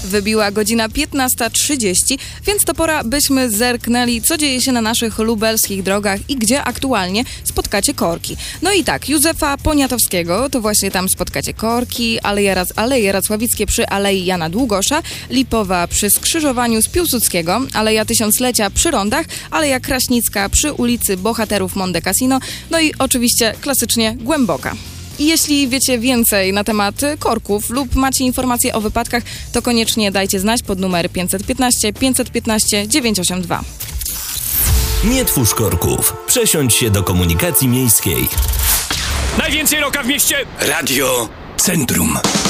Wybiła godzina 15:30, więc to pora, byśmy zerknęli, co dzieje się na naszych lubelskich drogach i gdzie aktualnie spotkacie korki. No i tak, Józefa Poniatowskiego, to właśnie tam spotkacie korki, Aleje Racławickie przy Alei Jana Długosza, Lipowa przy skrzyżowaniu z Piłsudskiego, Aleja Tysiąclecia przy Rondach, Aleja Kraśnicka przy ulicy Bohaterów Monte Cassino, no i oczywiście klasycznie Głęboka. I jeśli wiecie więcej na temat korków lub macie informacje o wypadkach, to koniecznie dajcie znać pod numer 515 515 982. Nie twórz korków. Przesiądź się do komunikacji miejskiej. Najwięcej rocka w mieście! Radio Centrum.